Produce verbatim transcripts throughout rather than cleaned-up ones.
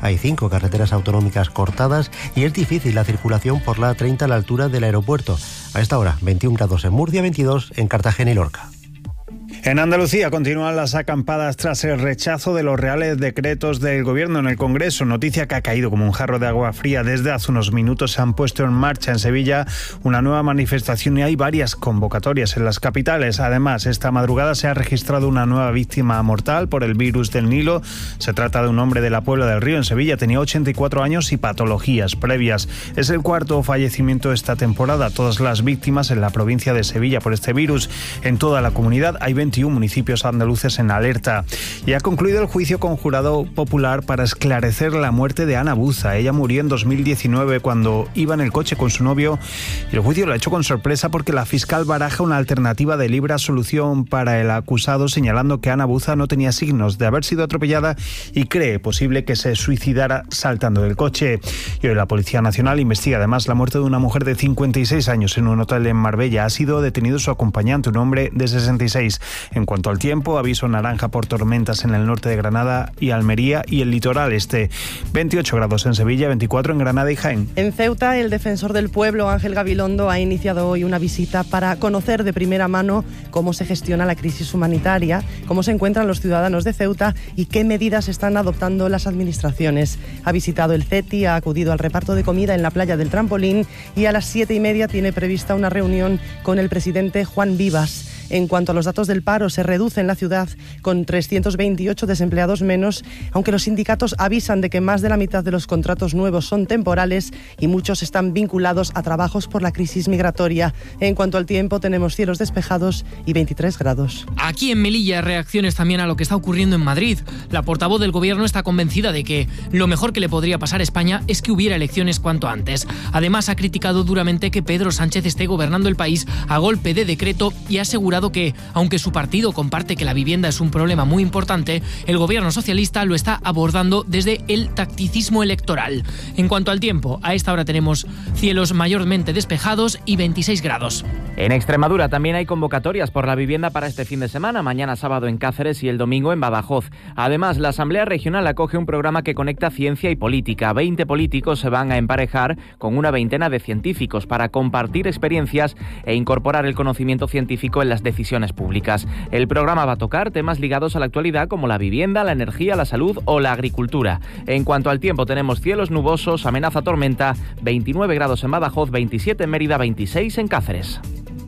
Hay cinco carreteras autonómicas cortadas y es difícil la circulación por la A treinta a la altura del aeropuerto. A esta hora, veintiún grados en Murcia, veintidós en Cartagena y Lorca. En Andalucía continúan las acampadas tras el rechazo de los reales decretos del Gobierno en el Congreso. Noticia que ha caído como un jarro de agua fría. Desde hace unos minutos se han puesto en marcha en Sevilla una nueva manifestación y hay varias convocatorias en las capitales. Además, esta madrugada se ha registrado una nueva víctima mortal por el virus del Nilo. Se trata de un hombre de la Puebla del Río, en Sevilla. Tenía ochenta y cuatro años y patologías previas. Es el cuarto fallecimiento esta temporada. Todas las víctimas en la provincia de Sevilla por este virus. En toda la comunidad hay veintiún municipios andaluces en alerta. Y ha concluido el juicio con jurado popular para esclarecer la muerte de Ana Buza. Ella murió en dos mil diecinueve cuando iba en el coche con su novio y el juicio lo ha hecho con sorpresa porque la fiscal baraja una alternativa de libre absolución para el acusado, señalando que Ana Buza no tenía signos de haber sido atropellada y cree posible que se suicidara saltando del coche. Y hoy la Policía Nacional investiga además la muerte de una mujer de cincuenta y seis años en un hotel en Marbella. Ha sido detenido su acompañante, un hombre de sesenta y seis. En cuanto al tiempo, aviso naranja por tormentas en el norte de Granada y Almería y el litoral este. veintiocho grados en Sevilla, veinticuatro en Granada y Jaén. En Ceuta, el defensor del pueblo, Ángel Gabilondo, ha iniciado hoy una visita para conocer de primera mano cómo se gestiona la crisis humanitaria, cómo se encuentran los ciudadanos de Ceuta y qué medidas están adoptando las administraciones. Ha visitado el CETI, ha acudido al reparto de comida en la playa del Trampolín y a las siete y media tiene prevista una reunión con el presidente Juan Vivas. En cuanto a los datos del paro, se reduce en la ciudad con trescientos veintiocho desempleados menos, aunque los sindicatos avisan de que más de la mitad de los contratos nuevos son temporales y muchos están vinculados a trabajos por la crisis migratoria. En cuanto al tiempo, tenemos cielos despejados y veintitrés grados. Aquí en Melilla, reacciones también a lo que está ocurriendo en Madrid. La portavoz del Gobierno está convencida de que lo mejor que le podría pasar a España es que hubiera elecciones cuanto antes. Además, ha criticado duramente que Pedro Sánchez esté gobernando el país a golpe de decreto y ha asegurado que, aunque su partido comparte que la vivienda es un problema muy importante, el gobierno socialista lo está abordando desde el tacticismo electoral. En cuanto al tiempo, a esta hora tenemos cielos mayormente despejados y veintiséis grados. En Extremadura también hay convocatorias por la vivienda para este fin de semana, mañana sábado en Cáceres y el domingo en Badajoz. Además, la Asamblea Regional acoge un programa que conecta ciencia y política. veinte políticos se van a emparejar con una veintena de científicos para compartir experiencias e incorporar el conocimiento científico en las decisiones públicas. El programa va a tocar temas ligados a la actualidad como la vivienda, la energía, la salud o la agricultura. En cuanto al tiempo, tenemos cielos nubosos, amenaza tormenta, veintinueve grados en Badajoz, veintisiete en Mérida, veintiséis en Cáceres.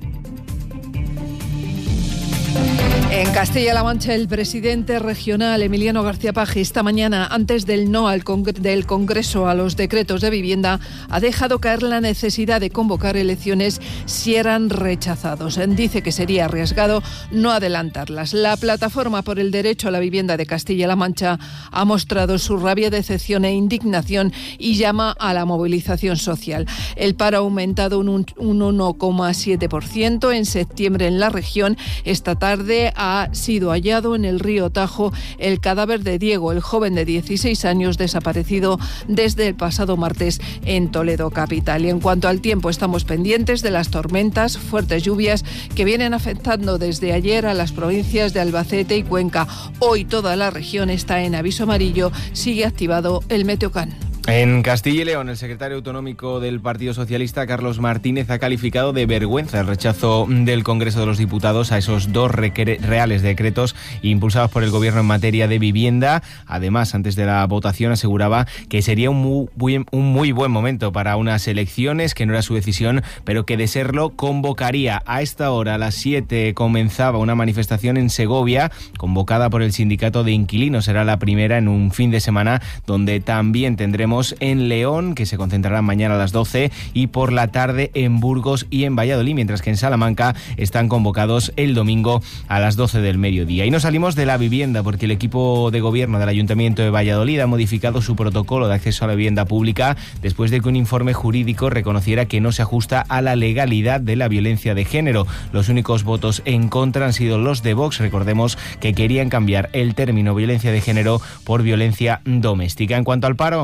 En Castilla-La Mancha, el presidente regional Emiliano García Paje esta mañana, antes del no al Congre- del Congreso a los decretos de vivienda, ha dejado caer la necesidad de convocar elecciones si eran rechazados. Dice que sería arriesgado no adelantarlas. La Plataforma por el Derecho a la Vivienda de Castilla-La Mancha ha mostrado su rabia, decepción e indignación y llama a la movilización social. El paro ha aumentado un, un uno coma siete por ciento en septiembre en la región. Esta tarde ha sido hallado en el río Tajo el cadáver de Diego, el joven de dieciséis años desaparecido desde el pasado martes en Toledo capital. Y en cuanto al tiempo, estamos pendientes de las tormentas, fuertes lluvias que vienen afectando desde ayer a las provincias de Albacete y Cuenca. Hoy toda la región está en aviso amarillo, sigue activado el Meteocán. En Castilla y León, el secretario autonómico del Partido Socialista, Carlos Martínez, ha calificado de vergüenza el rechazo del Congreso de los Diputados a esos dos reales decretos impulsados por el Gobierno en materia de vivienda. Además, antes de la votación aseguraba que sería un muy, buen, un muy buen momento para unas elecciones, que no era su decisión, pero que de serlo convocaría. A esta hora, a las siete, comenzaba una manifestación en Segovia, convocada por el Sindicato de Inquilinos. Será la primera en un fin de semana donde también tendremos en León, que se concentrarán mañana a las doce, y por la tarde en Burgos y en Valladolid, mientras que en Salamanca están convocados el domingo a las doce del mediodía. Y no salimos de la vivienda porque el equipo de gobierno del Ayuntamiento de Valladolid ha modificado su protocolo de acceso a la vivienda pública después de que un informe jurídico reconociera que no se ajusta a la legalidad de la violencia de género. Los únicos votos en contra han sido los de Vox. Recordemos que querían cambiar el término violencia de género por violencia doméstica. En cuanto al paro, ha aumentado un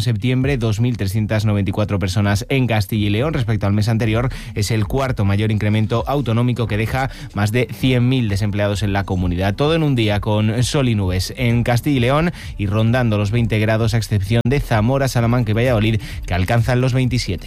septiembre, dos mil trescientas noventa y cuatro personas en Castilla y León. Respecto al mes anterior, es el cuarto mayor incremento autonómico que deja más de cien mil desempleados en la comunidad. Todo en un día con sol y nubes en Castilla y León y rondando los veinte grados, a excepción de Zamora, Salamanca y Valladolid, que alcanzan los veintisiete.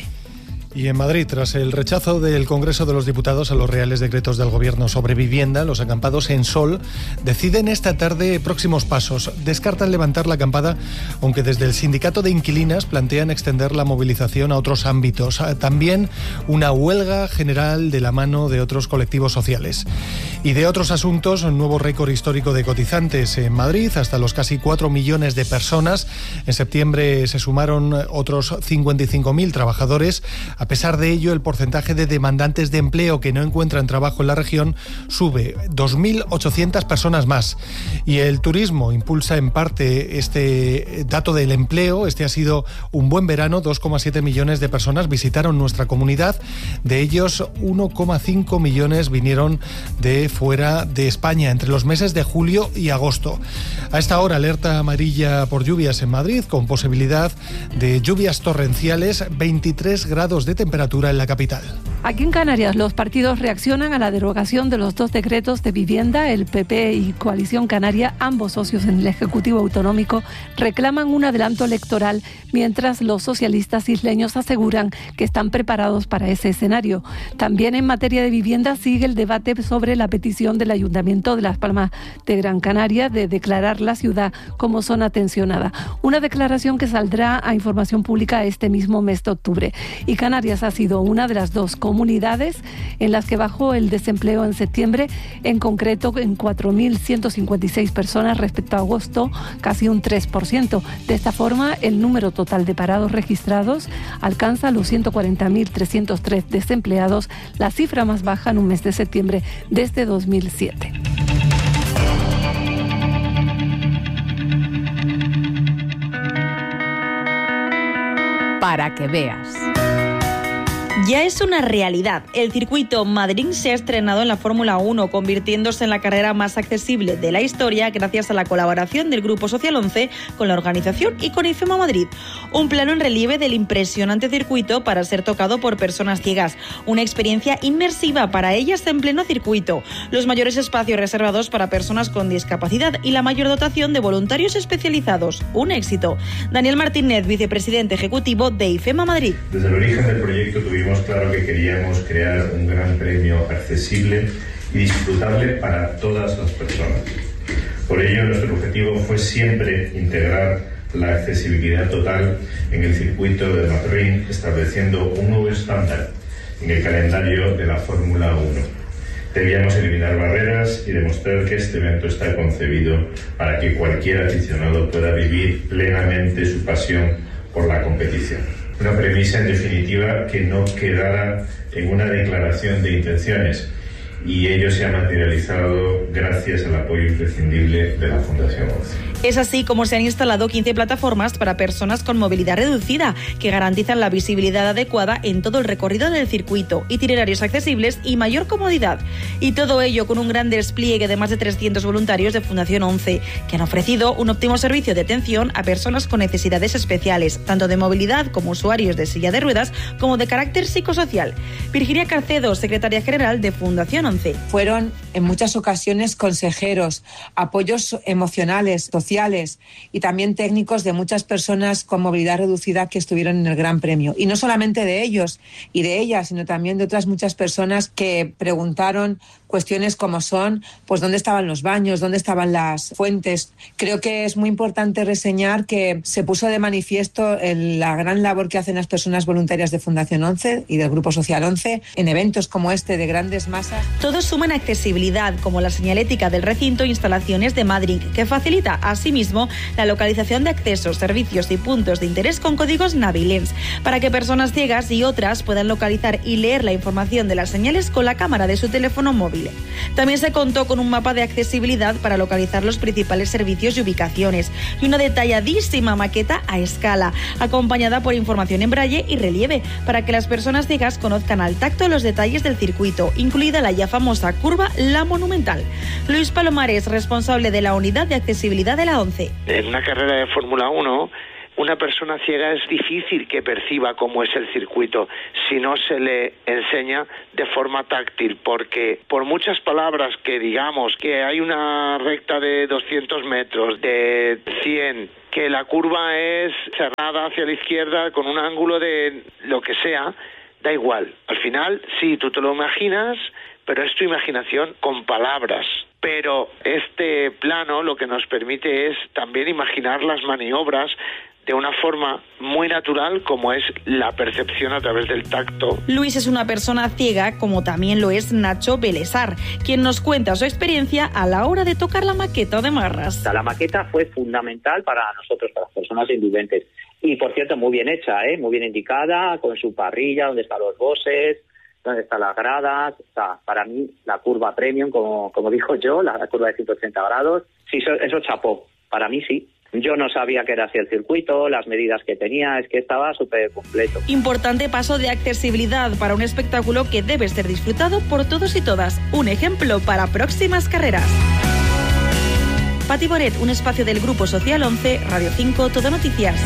Y en Madrid, tras el rechazo del Congreso de los Diputados a los reales decretos del Gobierno sobre vivienda, los acampados en Sol deciden esta tarde próximos pasos. Descartan levantar la acampada, aunque desde el sindicato de inquilinas plantean extender la movilización a otros ámbitos. También una huelga general de la mano de otros colectivos sociales. Y de otros asuntos, un nuevo récord histórico de cotizantes en Madrid, hasta los casi cuatro millones de personas. En septiembre se sumaron otros cincuenta y cinco mil trabajadores. A pesar de ello, el porcentaje de demandantes de empleo que no encuentran trabajo en la región sube dos mil ochocientas personas más. Y el turismo impulsa en parte este dato del empleo. Este ha sido un buen verano. dos coma siete millones de personas visitaron nuestra comunidad. De ellos, uno coma cinco millones vinieron de fuera de España entre los meses de julio y agosto. A esta hora, alerta amarilla por lluvias en Madrid, con posibilidad de lluvias torrenciales, veintitrés grados de temperatura en la capital. Aquí en Canarias, los partidos reaccionan a la derogación de los dos decretos de vivienda. El P P y Coalición Canaria, ambos socios en el Ejecutivo Autonómico, reclaman un adelanto electoral, mientras los socialistas isleños aseguran que están preparados para ese escenario. También en materia de vivienda sigue el debate sobre la petición del Ayuntamiento de Las Palmas de Gran Canaria de declarar la ciudad como zona tensionada. Una declaración que saldrá a información pública este mismo mes de octubre. Y Canarias ha sido una de las dos comunidades en las que bajó el desempleo en septiembre, en concreto en cuatro mil ciento cincuenta y seis personas respecto a agosto, casi un tres por ciento. De esta forma, el número total de parados registrados alcanza los ciento cuarenta mil trescientos tres desempleados, la cifra más baja en un mes de septiembre desde dos mil siete. Para que veas. Ya es una realidad. El circuito Madrid se ha estrenado en la Fórmula uno, convirtiéndose en la carrera más accesible de la historia gracias a la colaboración del Grupo Social once con la organización y con IFEMA Madrid. Un plano en relieve del impresionante circuito para ser tocado por personas ciegas. Una experiencia inmersiva para ellas en pleno circuito. Los mayores espacios reservados para personas con discapacidad y la mayor dotación de voluntarios especializados. Un éxito. Daniel Martínez, vicepresidente ejecutivo de IFEMA Madrid. Desde el origen del proyecto tuvimos claro que queríamos crear un gran premio accesible y disfrutable para todas las personas. Por ello, nuestro objetivo fue siempre integrar la accesibilidad total en el circuito de Madrid, estableciendo un nuevo estándar en el calendario de la Fórmula uno. Debíamos eliminar barreras y demostrar que este evento está concebido para que cualquier aficionado pueda vivir plenamente su pasión por la competición. Una premisa, en definitiva, que no quedara en una declaración de intenciones, y ello se ha materializado gracias al apoyo imprescindible de la Fundación once. Es así como se han instalado quince plataformas para personas con movilidad reducida, que garantizan la visibilidad adecuada en todo el recorrido del circuito, itinerarios accesibles y mayor comodidad. Y todo ello con un gran despliegue de más de trescientos voluntarios de Fundación once, que han ofrecido un óptimo servicio de atención a personas con necesidades especiales, tanto de movilidad como usuarios de silla de ruedas, como de carácter psicosocial. Virginia Carcedo, secretaria general de Fundación once. Fueron en muchas ocasiones consejeros, apoyos emocionales, sociales y también técnicos de muchas personas con movilidad reducida que estuvieron en el Gran Premio. Y no solamente de ellos y de ellas, sino también de otras muchas personas que preguntaron cuestiones como son, pues dónde estaban los baños, dónde estaban las fuentes. Creo que es muy importante reseñar que se puso de manifiesto el, la gran labor que hacen las personas voluntarias de Fundación once y del Grupo Social once en eventos como este de grandes masas. Todos suman accesibilidad, como la señalética del recinto e instalaciones de Madrid, que facilita asimismo la localización de accesos, servicios y puntos de interés con códigos Navilens, para que personas ciegas y otras puedan localizar y leer la información de las señales con la cámara de su teléfono móvil. También se contó con un mapa de accesibilidad para localizar los principales servicios y ubicaciones, y una detalladísima maqueta a escala, acompañada por información en braille y relieve, para que las personas ciegas conozcan al tacto los detalles del circuito, incluida la ya famosa curva La Monumental. Luis Palomares, responsable de la unidad de accesibilidad de la once. En una carrera de Fórmula uno Una persona ciega es difícil que perciba cómo es el circuito si no se le enseña de forma táctil, porque por muchas palabras que digamos que hay una recta de doscientos metros, de cien, que la curva es cerrada hacia la izquierda con un ángulo de lo que sea, da igual. Al final, sí, tú te lo imaginas, pero es tu imaginación con palabras. Pero este plano lo que nos permite es también imaginar las maniobras de una forma muy natural, como es la percepción a través del tacto. Luis es una persona ciega, como también lo es Nacho Belesar, quien nos cuenta su experiencia a la hora de tocar la maqueta de Marras. La maqueta fue fundamental para nosotros, para las personas invidentes. Y, por cierto, muy bien hecha, ¿eh? Muy bien indicada, con su parrilla, donde están los bosses, donde están las gradas. O sea, para mí, la curva premium, como, como dijo yo, la, la curva de ciento ochenta grados, sí, eso, eso chapó. Para mí sí. Yo no sabía que era así el circuito, las medidas que tenía, es que estaba súper completo. Importante paso de accesibilidad para un espectáculo que debe ser disfrutado por todos y todas. Un ejemplo para próximas carreras. Pati Boret, un espacio del Grupo Social once, Radio cinco, Todo Noticias.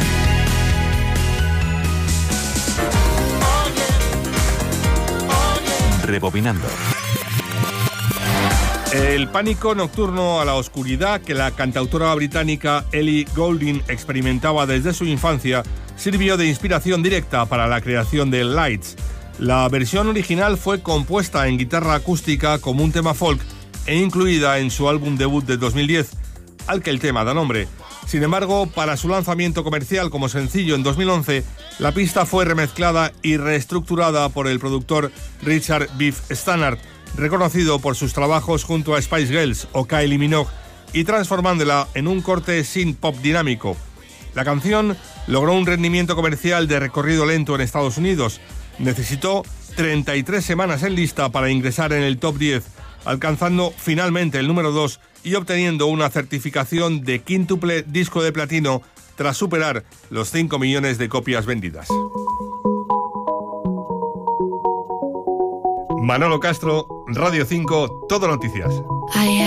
Rebobinando. El pánico nocturno a la oscuridad que la cantautora británica Ellie Goulding experimentaba desde su infancia sirvió de inspiración directa para la creación de Lights. La versión original fue compuesta en guitarra acústica como un tema folk e incluida en su álbum debut de dos mil diez, al que el tema da nombre. Sin embargo, para su lanzamiento comercial como sencillo en dos mil once, la pista fue remezclada y reestructurada por el productor Richard Beef Stannard, reconocido por sus trabajos junto a Spice Girls o Kylie Minogue, y transformándola en un corte synth-pop dinámico. La canción logró un rendimiento comercial de recorrido lento en Estados Unidos. Necesitó treinta y tres semanas en lista para ingresar en el top diez, alcanzando finalmente el número dos y obteniendo una certificación de quíntuple disco de platino tras superar los cinco millones de copias vendidas. Manolo Castro, Radio cinco, Todo Noticias.